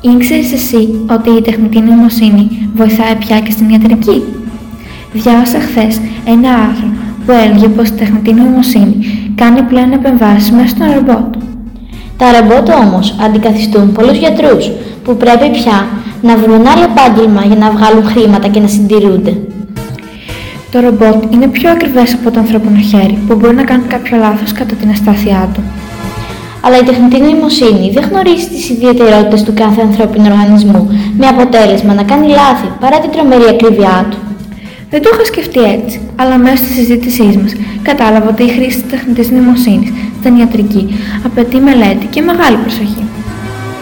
Ήξερες εσύ ότι η τεχνητή νοημοσύνη βοηθάει πια και στην ιατρική? Διάβασα χθες ένα άρθρο που έλεγε πως η τεχνητή νοημοσύνη κάνει πλέον επεμβάσεις μέσα στον ρομπότ. Τα ρομπότ όμως αντικαθιστούν πολλούς γιατρούς που πρέπει πια να βρουν άλλο επάγγελμα για να βγάλουν χρήματα και να συντηρούνται. Το ρομπότ είναι πιο ακριβές από το ανθρώπινο χέρι που μπορεί να κάνει κάποιο λάθος κατά την αστάθειά του. Αλλά η τεχνητή νοημοσύνη δεν γνωρίζει τις ιδιαιτερότητες του κάθε ανθρώπινου οργανισμού, με αποτέλεσμα να κάνει λάθη παρά την τρομερή ακρίβειά του. Δεν το είχα σκεφτεί έτσι, αλλά μέσω της συζήτησής μας κατάλαβα ότι η χρήση της τεχνητής νοημοσύνης στην ιατρική απαιτεί μελέτη και μεγάλη προσοχή.